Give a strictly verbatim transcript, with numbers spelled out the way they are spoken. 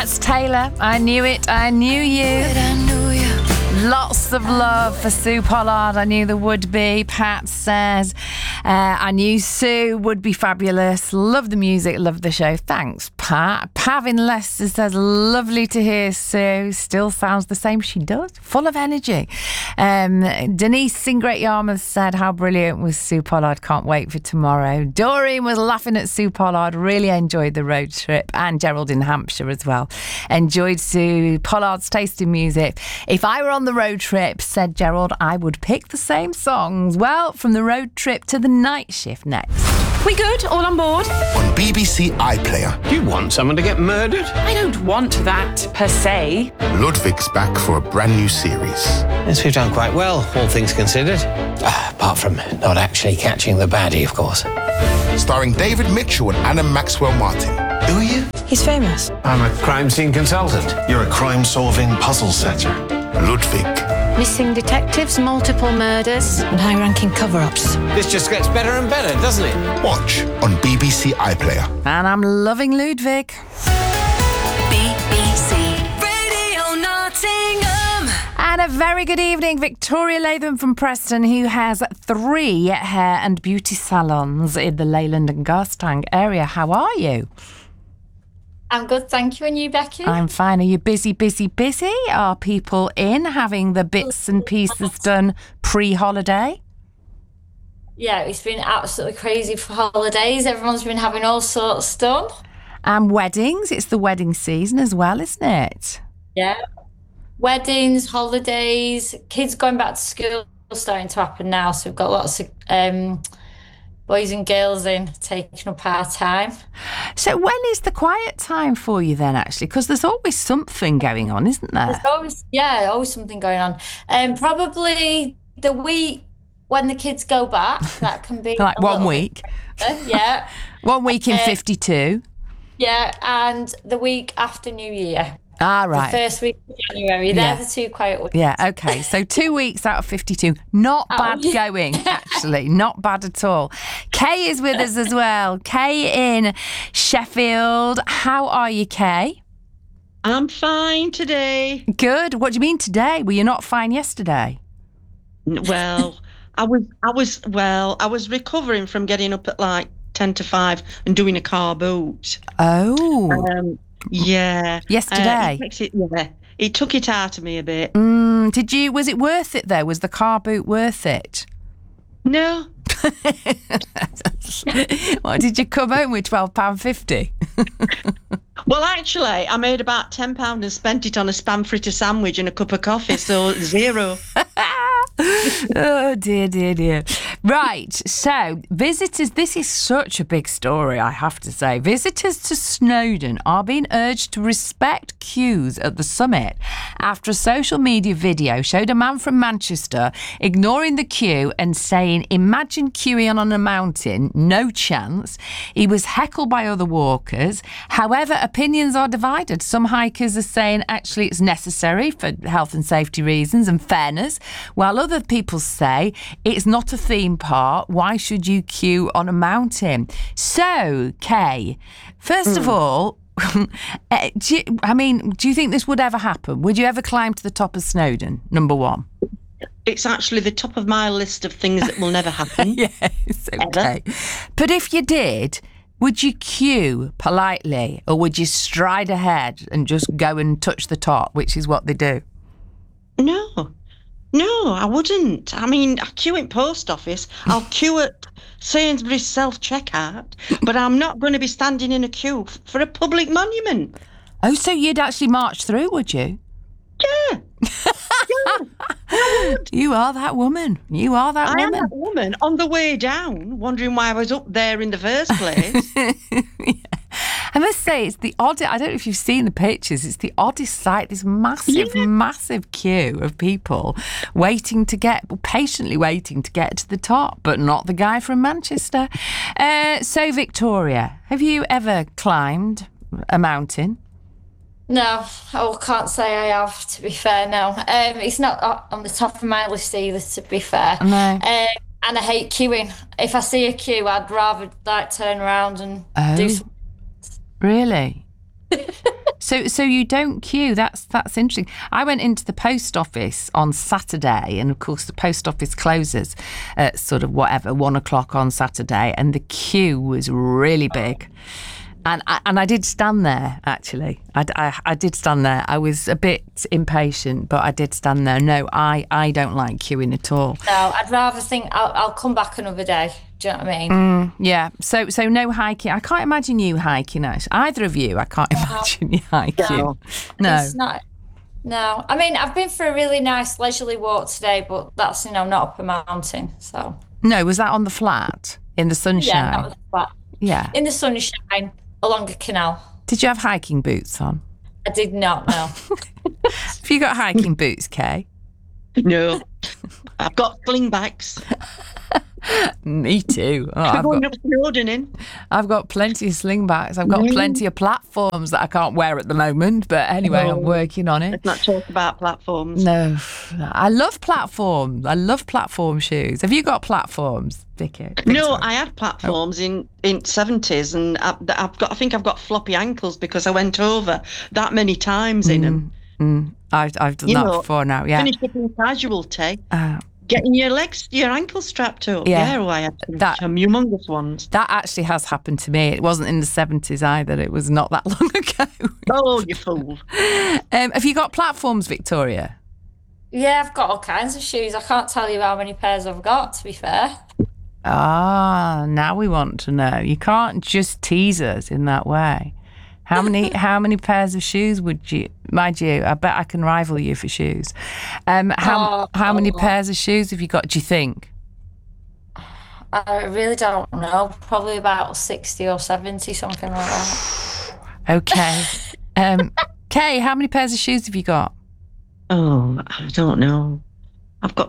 That's Taylor. I knew it. I knew you. Lots of love for Sue Pollard. I knew there would be. Pat says, uh, I knew Sue would be fabulous. Love the music, love the show. Thanks, Pat. Pav in Leicester says, lovely to hear Sue. Still sounds the same. She does. Full of energy. Um, Denise in Great Yarmouth said, how brilliant was Sue Pollard. Can't wait for tomorrow. Doreen was laughing at Sue Pollard. Really enjoyed the road trip. And Gerald in Hampshire as well. Enjoyed Sue Pollard's tasty music. If I were on the road trip, said Gerald, I would pick the same songs. Well, from the road trip to the night shift next. We good? All on board? On B B C iPlayer. You want someone to get murdered? I don't want that, per se. Ludwig's back for a brand new series. Yes, we've done quite well, all things considered. Uh, apart from not actually catching the baddie, of course. Starring David Mitchell and Anna Maxwell Martin. Who are you? He's famous. I'm a crime scene consultant. You're a crime-solving puzzle setter. Ludwig. Missing detectives, multiple murders, and high-ranking cover-ups. This just gets better and better, doesn't it? Watch on B B C iPlayer. And I'm loving Ludwig. B B C Radio Nottingham. And a very good evening, Victoria Latham from Preston, who has three hair and beauty salons in the Leyland and Garstang area. How are you? I'm good, thank you. And you, Becky? I'm fine. Are you busy, busy, busy? Are people in having the bits and pieces done pre-holiday? Yeah, it's been absolutely crazy for holidays. Everyone's been having all sorts done. And weddings. It's the wedding season as well, isn't it? Yeah. Weddings, holidays, kids going back to school starting to happen now. So we've got lots of um, boys and girls in taking up our time. So when is the quiet time for you then, actually? Because there's always something going on, isn't there? There's always, yeah, always something going on. Um, probably the week when the kids go back, that can be... Like one week? Better, yeah. One week in Uh, fifty-two? Yeah, and the week after New Year. Ah, right. The first week of January. They're Yeah. the two quiet weeks. Yeah, okay. So two weeks out of fifty-two. Not Oh, bad yeah. going, actually. Not bad at all. Kay is with us as well. Kay in Sheffield. How are you, Kay? I'm fine today. Good. What do you mean today? Were you not fine yesterday? N- Well, I was, I was, well, I was recovering from getting up at like ten to five and doing a car boot. Oh. Um, yeah. Yesterday? Uh, it, takes it, yeah. It took it out of me a bit. Mm, did you? Was it worth it though? Was the car boot worth it? No. What did you come home with? Twelve pound fifty. Well, actually, I made about ten pounds and spent it on a spam fritter sandwich and a cup of coffee, so zero. Oh dear, dear, dear. Right, so visitors, this is such a big story, I have to say. Visitors to Snowdon are being urged to respect queues at the summit after a social media video showed a man from Manchester ignoring the queue and saying, imagine queuing on a mountain, no chance. He was heckled by other walkers. However, opinions are divided. Some hikers are saying actually it's necessary for health and safety reasons and fairness, while other people say it's not a theme park. Why should you queue on a mountain? So, Kay, first mm. of all, uh, do you, I mean, do you think this would ever happen? Would you ever climb to the top of Snowdon, number one? It's actually the top of my list of things that will never happen. Yes, okay. But if you did, would you queue politely or would you stride ahead and just go and touch the top, which is what they do? No. No, I wouldn't. I mean, I queue in post office. I'll queue at Sainsbury's self-checkout, but I'm not going to be standing in a queue f- for a public monument. Oh, so you'd actually march through, would you? Yeah. Yeah. I would. You are that woman. You are that I woman. am that woman on the way down, wondering why I was up there in the first place. Yeah. I must say, it's the odd. I don't know if you've seen the pictures. It's the oddest sight. This massive, Yeah. massive queue of people waiting to get, patiently waiting to get to the top, but not the guy from Manchester. Uh, so, Victoria, have you ever climbed a mountain? No, I can't say I have, to be fair, no. Um, it's not on the top of my list either, to be fair. No. Um, and I hate queuing. If I see a queue, I'd rather like turn around and Oh. do something. Really? So So so you don't queue. That's that's interesting. I went into the post office on Saturday, and of course the post office closes at sort of whatever one o'clock on Saturday, and the queue was really big. And I, and I did stand there, actually. I, I, I did stand there. I was a bit impatient, but I did stand there. No, I, I don't like queuing at all. No, I'd rather think I'll, I'll come back another day. Do you know what I mean? Mm, yeah. So so no hiking. I can't imagine you hiking, actually. Either of you, I can't imagine you hiking. No. No. It's not. No. I mean, I've been for a really nice leisurely walk today, but that's, you know, not up a mountain, so. No, was that on the flat? In the sunshine? Yeah, that was flat. Yeah. In the sunshine. Along a canal. Did you have hiking boots on? I did not, no. Have you got hiking boots, Kay? No. I've got slingbacks. Me too. Oh, I'm I've, going got, up Snowdon in. I've got plenty of slingbacks. I've got mm. plenty of platforms that I can't wear at the moment. But anyway, no. I'm working on it. Let's not talk about platforms. No. I love platforms. I love platform shoes. Have you got platforms, Vicky? No, I had platforms oh. in in seventies, and I, I've got. I think I've got floppy ankles because I went over that many times in mm. them. Mm. I've I've done you that know, before now. Yeah. Finished up in casualty. Uh, Getting your legs, your ankles strapped up. Yeah, yeah oh, I had some, that, some humongous ones. That actually has happened to me. It wasn't in the seventies either. It was not that long ago. Oh, you fool. Um, have you got platforms, Victoria? Yeah, I've got all kinds of shoes. I can't tell you how many pairs I've got, to be fair. Ah, now we want to know. You can't just tease us in that way. How many how many pairs of shoes would you, mind you, I bet I can rival you for shoes. Um, how oh, how many oh. pairs of shoes have you got, do you think? I really don't know. Probably about sixty or seventy, something like that. Okay. um, Kay, how many pairs of shoes have you got? Oh, I don't know. I've got